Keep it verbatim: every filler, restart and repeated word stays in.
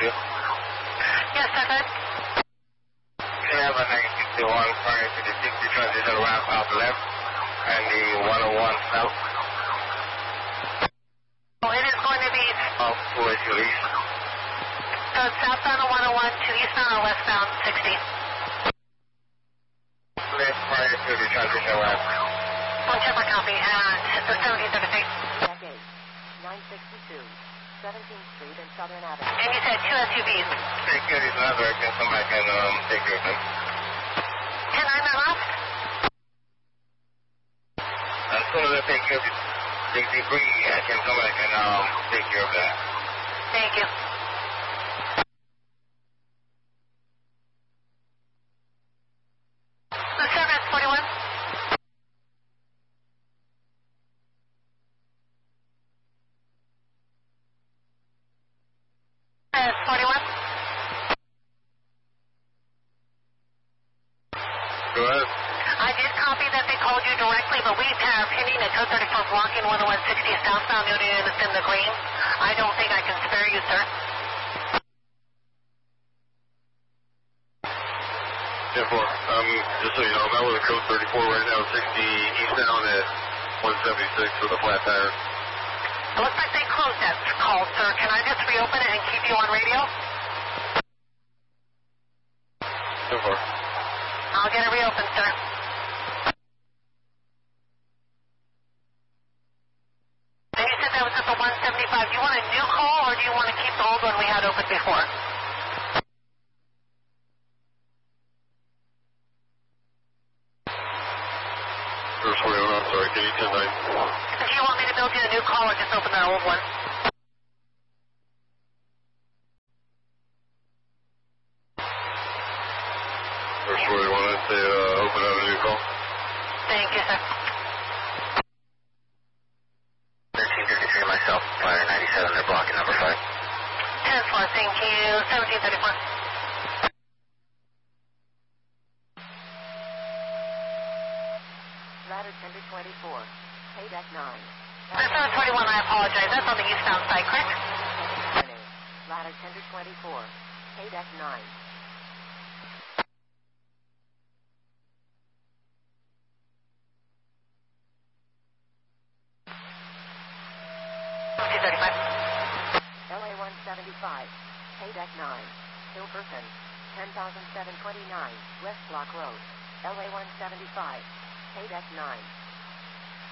you? Yes, sir, good. seven eight six one prior to the sixty transition ramp out left and the one oh one south. Oh, it is going to be... Off towards your east. So it's southbound of one oh one to eastbound or westbound sixty. Left prior to the transition ramp. One check my copy, and the seventeen thirty-six. Deck eight, nine sixty-two, seventeenth Street and Southern Avenue. And you said two S U Vs. Take care of these another, I can come back and um, take care of them. Can I not off? As soon as I take care of the, the debris, I can come back and um, take care of that. Thank you. The service forty-one. Uh, forty-one. Go ahead. I did copy that they called you directly, but we have pending a code thirty-four blocking one oh one sixty southbound Union in the green. I don't think I can spare you, sir. ten four. Um, just so you know, I'm out with a code thirty-four right now, sixty eastbound at one seventy-six with a flat tire. It looks like they closed that call, sir. Can I just reopen it and keep you on radio? ten four. I'll get it reopened, sir. And you said that was at the one seventy-five. Do you want a new call, or do you want to keep the old one we had open before? First forty-one, I'm sorry, can you ten nine? Do you want me to build you a new call, or just open that old one? First forty-one, I'd say uh, open up a new call. Thank you, sir. thirteen thirty-three myself, fire ninety-seven, they're blocking number five. ten four, thank you. seventeen thirty-four. Ladder tender twenty-four, pay deck nine. That's seven twenty-one, I apologize. That's on the eastbound side, correct? Ladder tender twenty-four, pay deck nine. seventeen thirty-five. L A one seventy-five, pay deck nine. Hilperton, ten thousand seven twenty-nine, West Block Road. L A one seventy-five, pay deck nine.